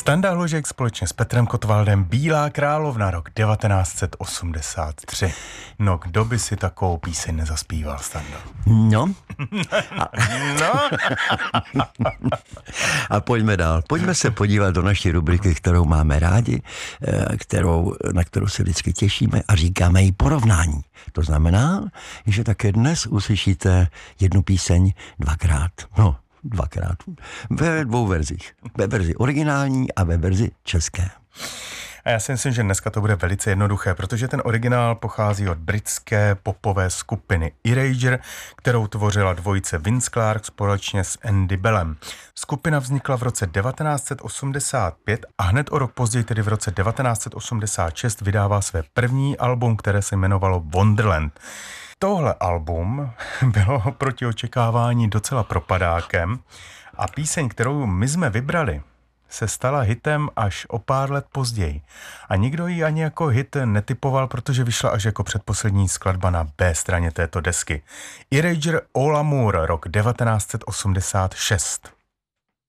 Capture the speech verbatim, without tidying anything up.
Standa Hložek společně s Petrem Kotwaldem, Bílá královna, rok devatenáct set osmdesát tři. No, kdo by si takovou píseň nezaspíval, Stando? No. A, no. A pojďme dál. Pojďme se podívat do naší rubriky, kterou máme rádi, kterou, na kterou se vždycky těšíme a říkáme jí porovnání. To znamená, že také dnes uslyšíte jednu píseň dvakrát. No, dvakrát. Ve dvou verzích. Ve verzi originální a ve verzi české. A já si myslím, že dneska to bude velice jednoduché, protože ten originál pochází od britské popové skupiny Erasure, kterou tvořila dvojice Vince Clarke společně s Andy Bellem. Skupina vznikla v roce devatenáct set osmdesát pět a hned o rok později, tedy v roce devatenáct set osmdesát šest, vydává své první album, které se jmenovalo Wonderland. Tohle album bylo proti očekávání docela propadákem a píseň, kterou my jsme vybrali, se stala hitem až o pár let později. A nikdo ji ani jako hit netipoval, protože vyšla až jako předposlední skladba na B straně této desky. Erasure All Amour, rok devatenáct set osmdesát šest.